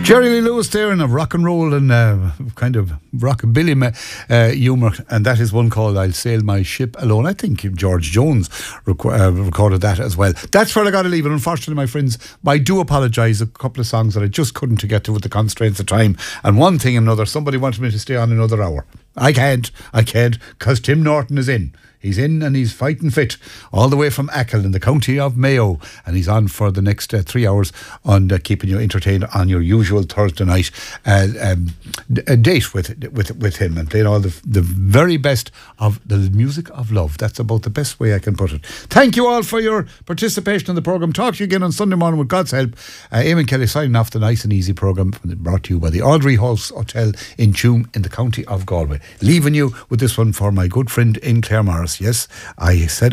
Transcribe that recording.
Jerry Lee Lewis there in a rock and roll and kind of rockabilly humour, and that is one called I'll Sail My Ship Alone. I think George Jones recorded that as well. That's where I got to leave it. Unfortunately, my friends, I do apologise. A couple of songs that I just couldn't to get to with the constraints of time, and one thing and another. Somebody wanted me to stay on another hour. I can't, because Tim Norton is in. He's in and he's fighting fit all the way from Achill in the county of Mayo, and he's on for the next 3 hours on keeping you entertained on your usual Thursday night date with him, and playing all the very best of the music of love. That's about the best way I can put it. Thank you all for your participation in the programme. Talk to you again on Sunday morning with God's help. Eamon Kelly signing off the nice and easy programme brought to you by the Audrey House Hotel in Tuam in the county of Galway. Leaving you with this one for my good friend in Claremorris. Yes, I said